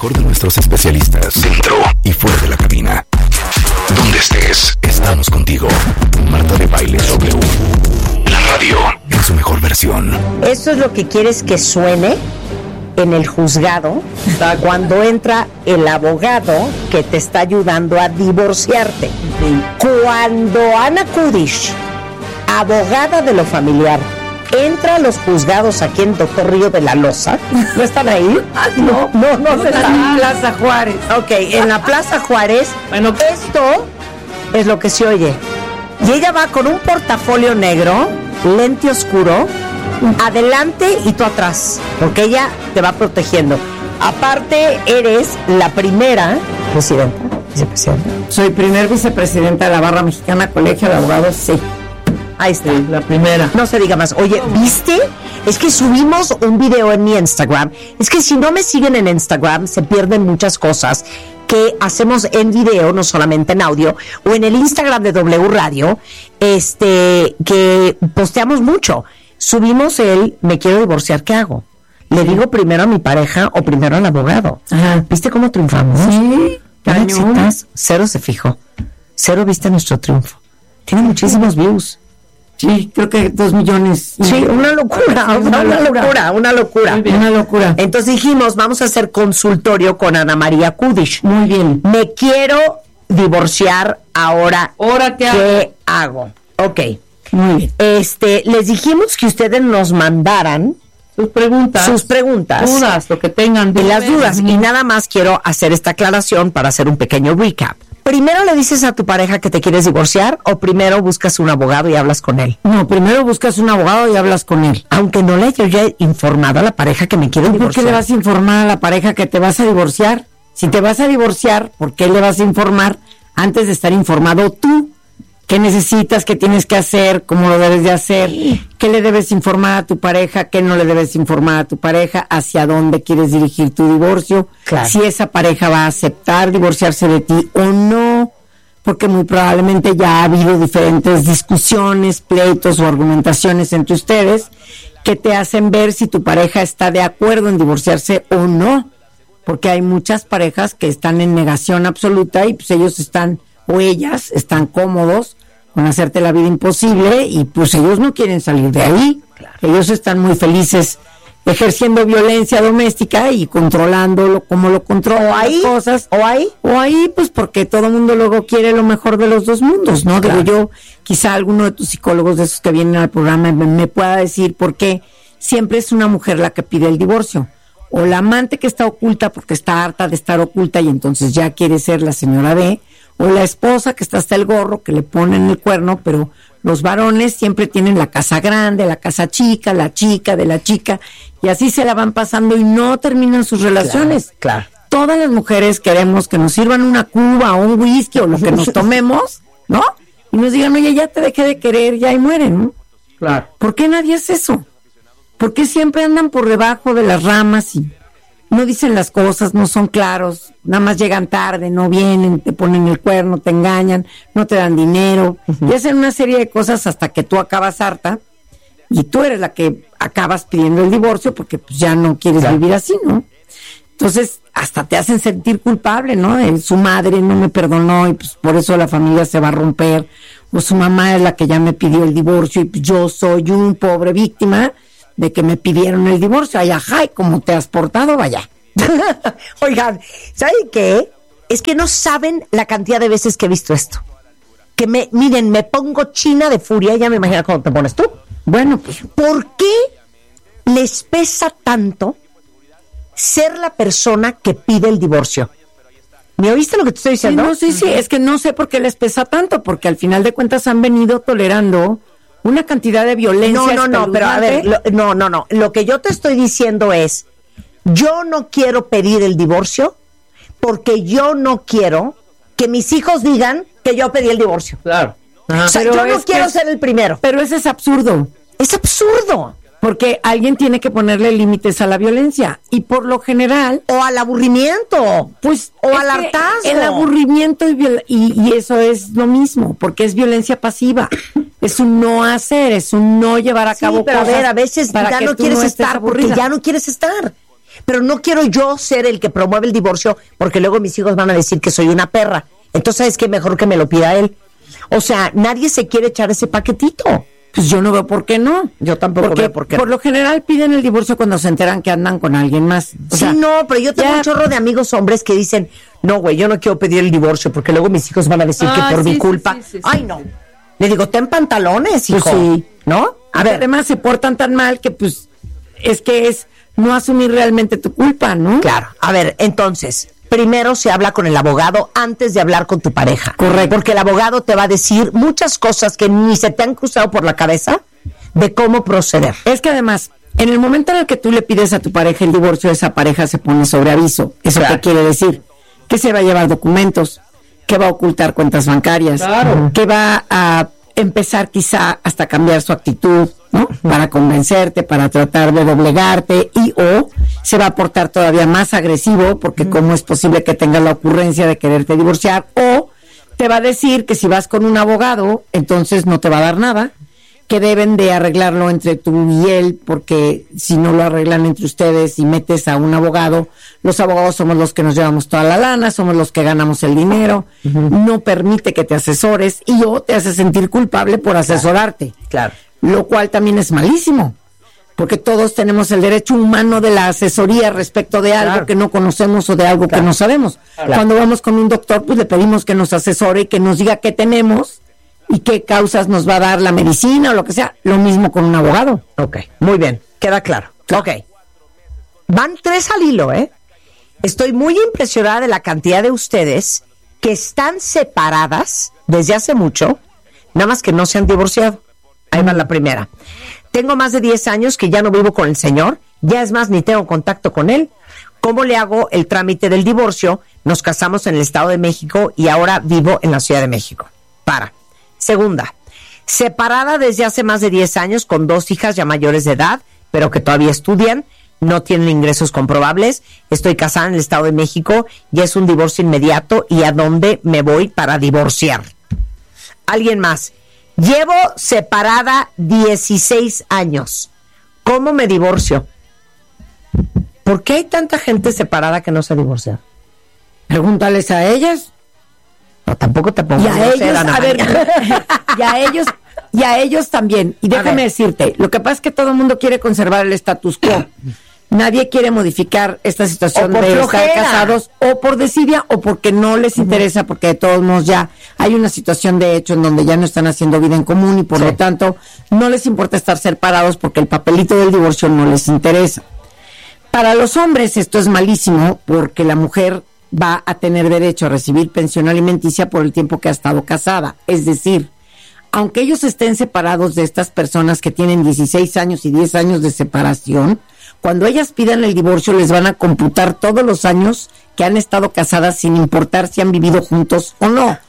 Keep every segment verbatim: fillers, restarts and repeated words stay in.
mejor de nuestros especialistas, dentro y fuera de la cabina. Donde estés, estamos contigo. Marta de Baile W. La radio en su mejor versión. Eso es lo que quieres que suene en el juzgado cuando entra el abogado que te está ayudando a divorciarte. Cuando Ana Kudish, abogada de lo familiar, entra a los juzgados aquí en Doctor Río de la Loza. ¿No están ahí? No, no, no, no se están. En Plaza Juárez. Ok, en la Plaza Juárez. Bueno, esto es lo que se oye. Y ella va con un portafolio negro, lente oscuro, adelante y tú atrás, porque ella te va protegiendo. Aparte, eres la primera presidenta, vicepresidenta. Soy primer vicepresidenta de la Barra Mexicana Colegio de Abogados, sí. Ahí está. Sí, la primera. No se diga más. Oye, ¿viste? Es que subimos un video en mi Instagram. Es que si no me siguen en Instagram, se pierden muchas cosas que hacemos en video, no solamente en audio, o en el Instagram de W Radio, este, que posteamos mucho. Subimos el me quiero divorciar, ¿qué hago? ¿Le digo primero a mi pareja o primero al abogado? Ajá. ¿Viste cómo triunfamos? Sí, cañón. Cero se fijó. Cero viste nuestro triunfo. Tiene muchísimos views. Sí, creo que dos millones. Sí, una locura, sí, una, una locura, locura, una locura. Una locura. Entonces dijimos, vamos a hacer consultorio con Ana María Kudish. Muy bien. Me quiero divorciar ahora. ¿Ahora qué hago? ¿Qué hago? Ok. Muy bien. Este, les dijimos que ustedes nos mandaran sus preguntas. Sus preguntas. Dudas, lo que tengan. De las dudas. Y nada más quiero hacer esta aclaración para hacer un pequeño recap. ¿Primero le dices a tu pareja que te quieres divorciar o primero buscas un abogado y hablas con él? No, primero buscas un abogado y hablas con él. Aunque no le haya informado a la pareja que me quiero divorciar. ¿Por qué le vas a informar a la pareja que te vas a divorciar? Si te vas a divorciar, ¿por qué le vas a informar antes de estar informado tú? ¿Qué necesitas? ¿Qué tienes que hacer? ¿Cómo lo debes de hacer? ¿Qué le debes informar a tu pareja? ¿Qué no le debes informar a tu pareja? ¿Hacia dónde quieres dirigir tu divorcio? Claro. Si esa pareja va a aceptar divorciarse de ti o no, porque muy probablemente ya ha habido diferentes discusiones, pleitos o argumentaciones entre ustedes que te hacen ver si tu pareja está de acuerdo en divorciarse o no, porque hay muchas parejas que están en negación absoluta y pues ellos están o ellas están cómodos con hacerte la vida imposible y pues ellos no quieren salir de ahí. Claro. Ellos están muy felices ejerciendo violencia doméstica y controlándolo como lo controlan o ahí, las cosas. O ahí. O ahí, pues porque todo el mundo luego quiere lo mejor de los dos mundos, ¿no? Claro. Digo yo, quizá alguno de tus psicólogos de esos que vienen al programa me, me pueda decir por qué siempre es una mujer la que pide el divorcio. O la amante que está oculta porque está harta de estar oculta y entonces ya quiere ser la señora B, o la esposa que está hasta el gorro, que le ponen el cuerno, pero los varones siempre tienen la casa grande, la casa chica, la chica de la chica, y así se la van pasando y no terminan sus relaciones. Claro, claro. Todas las mujeres queremos que nos sirvan una cuba o un whisky o lo que nos tomemos, ¿no? Y nos digan, oye, ya te dejé de querer, ya y mueren, ¿no? Claro. ¿Por qué nadie hace eso? ¿Por qué siempre andan por debajo de las ramas y no dicen las cosas, no son claros, nada más llegan tarde, no vienen, te ponen el cuerno, te engañan, no te dan dinero, uh-huh. y hacen una serie de cosas hasta que tú acabas harta y tú eres la que acabas pidiendo el divorcio porque pues ya no quieres claro. vivir así, ¿no? Entonces hasta te hacen sentir culpable, ¿no? De su madre no me perdonó y pues por eso la familia se va a romper, o su mamá es la que ya me pidió el divorcio y pues yo soy un pobre víctima de que me pidieron el divorcio. Ay, ajá, ¿y cómo te has portado? Vaya. Oigan, ¿saben qué? Es que no saben la cantidad de veces que he visto esto. Que me, miren, me pongo china de furia, ya me imagino cómo te pones tú. Bueno, pues, ¿por qué les pesa tanto ser la persona que pide el divorcio? ¿Me oíste lo que te estoy diciendo? Sí, no, sí, sí, es que no sé por qué les pesa tanto, porque al final de cuentas han venido tolerando una cantidad de violencia. No, no, no, pero a ver, lo, no, no, no. Lo que yo te estoy diciendo es, yo no quiero pedir el divorcio porque yo no quiero que mis hijos digan que yo pedí el divorcio. Claro. Ajá. O sea, pero yo no quiero es, ser el primero. Pero eso es absurdo. Es absurdo. Porque alguien tiene que ponerle límites a la violencia. Y por lo general... O al aburrimiento. Pues... O al hartazgo. El aburrimiento y, viol- y, y eso es lo mismo. Porque es violencia pasiva. Es un no hacer, es un no llevar a cabo sí, pero cosas. A ver, a veces para ya que no quieres no estar aburrida. porque ya no quieres estar. Pero no quiero yo ser el que promueve el divorcio porque luego mis hijos van a decir que soy una perra. Entonces, ¿sabes qué? Mejor que me lo pida él. O sea, nadie se quiere echar ese paquetito. Pues yo no veo por qué no. Yo tampoco Porque veo por qué. Por lo general piden el divorcio cuando se enteran que andan con alguien más. O sí, sea, no, pero yo tengo ya... un chorro de amigos hombres que dicen, no, güey, yo no quiero pedir el divorcio porque luego mis hijos van a decir ah, que por sí, mi sí, culpa. Sí, sí, sí, Ay, no. Le digo, ten pantalones, hijo. Pues sí. ¿No? A ver, además se portan tan mal que pues es que es no asumir realmente tu culpa, ¿no? Claro. A ver, entonces, primero se habla con el abogado antes de hablar con tu pareja. Correcto. Porque el abogado te va a decir muchas cosas que ni se te han cruzado por la cabeza de cómo proceder. Es que además, en el momento en el que tú le pides a tu pareja el divorcio, esa pareja se pone sobre aviso. ¿Eso claro. qué quiere decir? Que se va a llevar documentos, que va a ocultar cuentas bancarias, claro. que va a empezar quizá hasta cambiar su actitud, ¿no? Para convencerte, para tratar de doblegarte y o se va a portar todavía más agresivo porque mm. cómo es posible que tengas la ocurrencia de quererte divorciar, o te va a decir que si vas con un abogado, entonces no te va a dar nada, que deben de arreglarlo entre tú y él, porque si no lo arreglan entre ustedes y metes a un abogado, los abogados somos los que nos llevamos toda la lana, somos los que ganamos el dinero, uh-huh. no permite que te asesores y o te hace sentir culpable por asesorarte. Claro. Lo cual también es malísimo, porque todos tenemos el derecho humano de la asesoría respecto de algo claro. que no conocemos o de algo claro. que no sabemos. Claro. Cuando vamos con un doctor, pues le pedimos que nos asesore y que nos diga qué tenemos y qué causas nos va a dar la medicina o lo que sea. Lo mismo con un abogado. Ok, muy bien, queda claro. Ok. Van tres al hilo, ¿eh? Estoy muy impresionada de la cantidad de ustedes que están separadas desde hace mucho, nada más que no se han divorciado. Ahí va la primera. Tengo más de diez años que ya no vivo con el señor, ya es más, ni tengo contacto con él. ¿Cómo le hago el trámite del divorcio? Nos casamos en el Estado de México y ahora vivo en la Ciudad de México. Para. Segunda, separada desde hace más de diez años con dos hijas ya mayores de edad, pero que todavía estudian, no tienen ingresos comprobables. Estoy casada en el Estado de México y es un divorcio inmediato. ¿Y a dónde me voy para divorciar? ¿Alguien más? Llevo separada dieciséis años. ¿Cómo me divorcio? ¿Por qué hay tanta gente separada que no se divorcia? Pregúntales a ellas. No, tampoco te pongo y a ellos, a ver, y a ellos, y a ellos también. Y déjame decirte, lo que pasa es que todo el mundo quiere conservar el status quo. Nadie quiere modificar esta situación de flojera. Estar casados o por desidia o porque no les interesa, porque de todos modos ya hay una situación de hecho en donde ya no están haciendo vida en común y por sí. lo tanto no les importa estar separados porque el papelito del divorcio no les interesa. Para los hombres esto es malísimo porque la mujer va a tener derecho a recibir pensión alimenticia por el tiempo que ha estado casada. Es decir, aunque ellos estén separados de estas personas que tienen dieciséis años y diez años de separación, cuando ellas pidan el divorcio les van a computar todos los años que han estado casadas sin importar si han vivido juntos o no.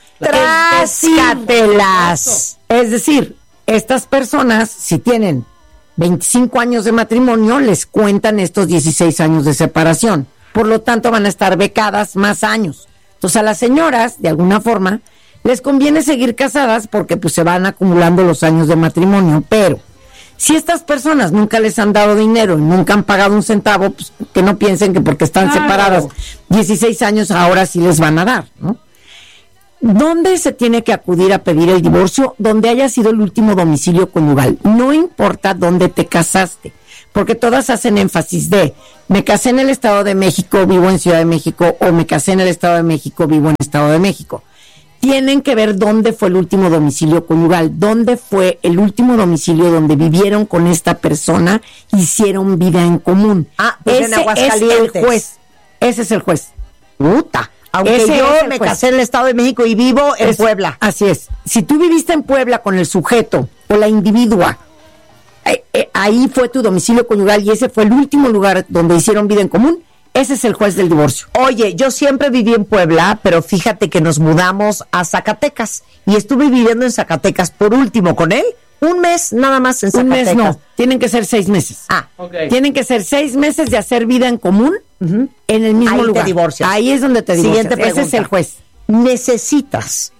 ¡Tráscatelas! Es decir, estas personas, si tienen veinticinco años de matrimonio, les cuentan estos dieciséis años de separación. Por lo tanto, van a estar becadas más años. Entonces, a las señoras, de alguna forma, les conviene seguir casadas porque pues se van acumulando los años de matrimonio, pero si estas personas nunca les han dado dinero y nunca han pagado un centavo, pues que no piensen que porque están claro. separadas dieciséis años ahora sí les van a dar, ¿no? ¿Dónde se tiene que acudir a pedir el divorcio? Donde haya sido el último domicilio conyugal. No importa dónde te casaste, porque todas hacen énfasis de me casé en el Estado de México, vivo en Ciudad de México, o me casé en el Estado de México, vivo en Estado de México. Tienen que ver dónde fue el último domicilio conyugal, dónde fue el último domicilio donde vivieron con esta persona, hicieron vida en común. Ah, pues ese en Aguascalientes. Es el juez. Ese es el juez. Puta. Aunque ese yo me juez. casé en el Estado de México y vivo en es, Puebla. Así es. Si tú viviste en Puebla con el sujeto o la individua, eh, eh, ahí fue tu domicilio conyugal y ese fue el último lugar donde hicieron vida en común, ese es el juez del divorcio. Oye, yo siempre viví en Puebla, pero fíjate que nos mudamos a Zacatecas y estuve viviendo en Zacatecas por último con él, un mes nada más en Zacatecas. Un mes no, tienen que ser seis meses. Ah, okay. Tienen que ser seis meses de hacer vida en común uh-huh. en el mismo Ahí lugar. Te divorcias. Ahí es donde te divorcias. Siguiente pregunta. Ese es el juez. ¿Necesitas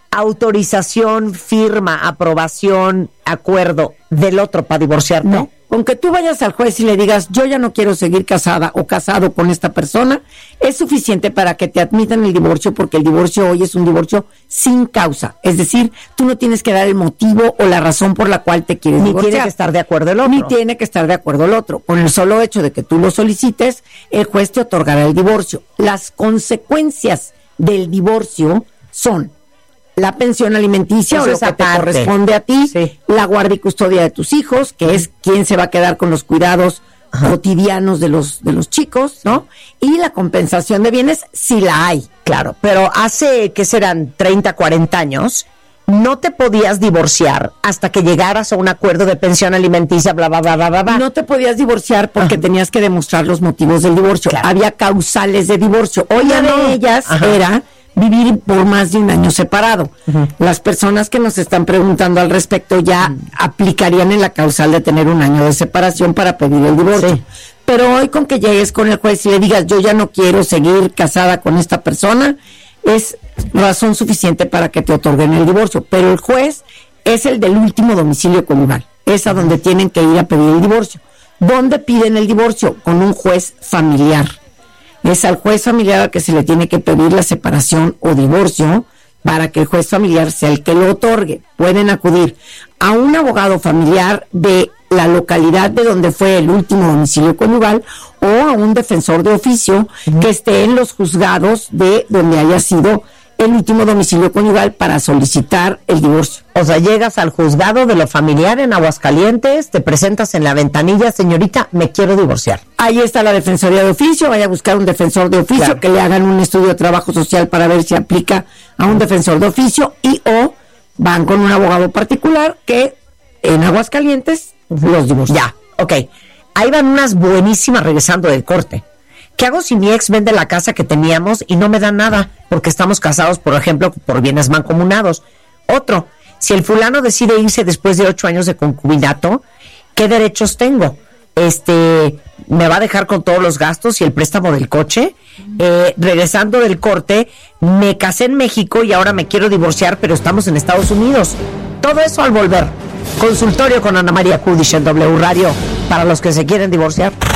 autorización, firma, aprobación, acuerdo del otro para divorciarte? No. Con que tú vayas al juez y le digas, yo ya no quiero seguir casada o casado con esta persona, es suficiente para que te admitan el divorcio, porque el divorcio hoy es un divorcio sin causa. Es decir, tú no tienes que dar el motivo o la razón por la cual te quieres Ni divorciar. tiene que estar de acuerdo el otro. Ni tiene que estar de acuerdo el otro. Con el solo hecho de que tú lo solicites, el juez te otorgará el divorcio. Las consecuencias del divorcio son la pensión alimenticia, Eso o lo es que te aparte. corresponde a ti, Sí. la guardia y custodia de tus hijos, que es quién se va a quedar con los cuidados Ajá. cotidianos de los de los chicos, ¿no? Y la compensación de bienes, si la hay. Claro, pero hace, ¿qué serán? treinta, cuarenta años, no te podías divorciar hasta que llegaras a un acuerdo de pensión alimenticia, bla, bla, bla, bla, bla, bla. No te podías divorciar porque Ajá. tenías que demostrar los motivos del divorcio. Claro. Había causales de divorcio. Hoy Ya una no. de ellas Ajá. era vivir por más de un año separado. Ujú. Las personas que nos están preguntando al respecto ya Mm. aplicarían en la causal de tener un año de separación para pedir el divorcio. Sí. Pero hoy, con que llegues con el juez y le digas, yo ya no quiero seguir casada con esta persona, es razón suficiente para que te otorguen el divorcio. Pero el juez es el del último domicilio conyugal. Es a donde tienen que ir a pedir el divorcio. ¿Dónde piden el divorcio? Con un juez familiar. Es al juez familiar al que se le tiene que pedir la separación o divorcio para que el juez familiar sea el que lo otorgue. Pueden acudir a un abogado familiar de la localidad de donde fue el último domicilio conyugal, o a un defensor de oficio uh-huh. que esté en los juzgados de donde haya sido el último domicilio conyugal para solicitar el divorcio. O sea, llegas al juzgado de lo familiar en Aguascalientes, te presentas en la ventanilla, señorita, me quiero divorciar. Ahí está la defensoría de oficio, vaya a buscar un defensor de oficio, claro, que le hagan un estudio de trabajo social para ver si aplica a un defensor de oficio, y o van con un abogado particular que en Aguascalientes los divorcia. Ya, ok. Ahí van unas buenísimas regresando del corte. ¿Qué hago si mi ex vende la casa que teníamos y no me da nada? Porque estamos casados, por ejemplo, por bienes mancomunados. Otro, si el fulano decide irse después de ocho años de concubinato, ¿qué derechos tengo? Este, ¿me va a dejar con todos los gastos y el préstamo del coche? Eh, regresando del corte, me casé en México y ahora me quiero divorciar, pero estamos en Estados Unidos. Todo eso al volver. Consultorio con Ana María Kudish en W Radio para los que se quieren divorciar.